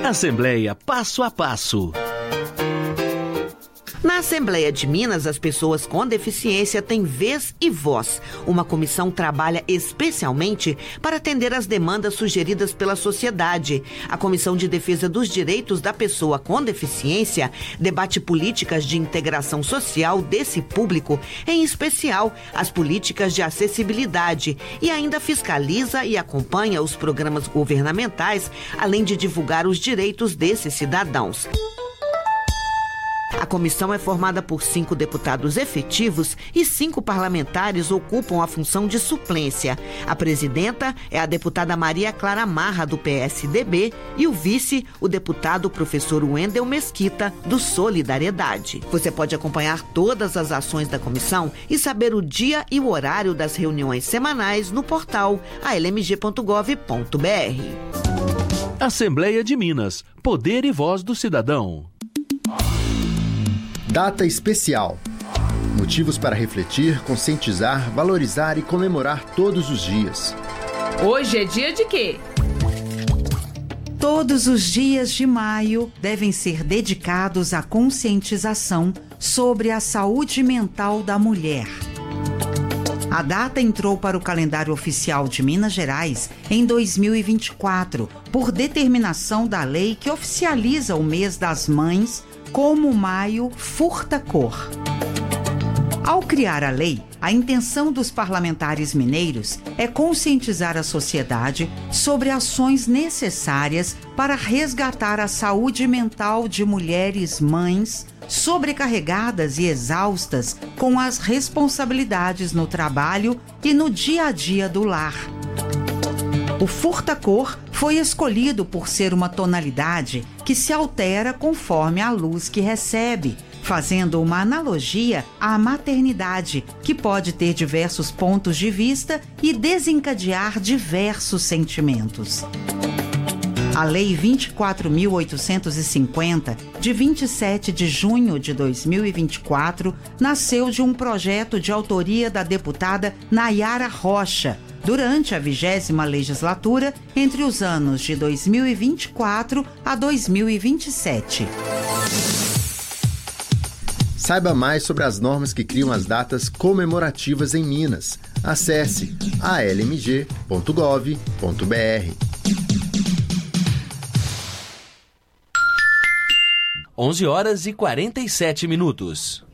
Assembleia Passo a Passo. Na Assembleia de Minas, as pessoas com deficiência têm vez e voz. Uma comissão trabalha especialmente para atender às demandas sugeridas pela sociedade. A Comissão de Defesa dos Direitos da Pessoa com Deficiência debate políticas de integração social desse público, em especial as políticas de acessibilidade, e ainda fiscaliza e acompanha os programas governamentais, além de divulgar os direitos desses cidadãos. A comissão é formada por 5 deputados efetivos e 5 parlamentares ocupam a função de suplência. A presidenta é a deputada Maria Clara Marra, do PSDB, e o vice, o deputado professor Wendel Mesquita, do Solidariedade. Você pode acompanhar todas as ações da comissão e saber o dia e o horário das reuniões semanais no portal almg.gov.br. Assembleia de Minas. Poder e voz do cidadão. Data especial. Motivos para refletir, conscientizar, valorizar e comemorar todos os dias. Hoje é dia de quê? Todos os dias de maio devem ser dedicados à conscientização sobre a saúde mental da mulher. A data entrou para o calendário oficial de Minas Gerais em 2024, por determinação da lei que oficializa o mês das mães como maio furta-cor. Ao criar a lei, a intenção dos parlamentares mineiros é conscientizar a sociedade sobre ações necessárias para resgatar a saúde mental de mulheres mães sobrecarregadas e exaustas com as responsabilidades no trabalho e no dia a dia do lar. O furta-cor foi escolhido por ser uma tonalidade que se altera conforme a luz que recebe, fazendo uma analogia à maternidade, que pode ter diversos pontos de vista e desencadear diversos sentimentos. A Lei 24.850, de 27 de junho de 2024, nasceu de um projeto de autoria da deputada Nayara Rocha, durante a 20ª legislatura, entre os anos de 2024 a 2027. Saiba mais sobre as normas que criam as datas comemorativas em Minas. Acesse almg.gov.br. 11h47.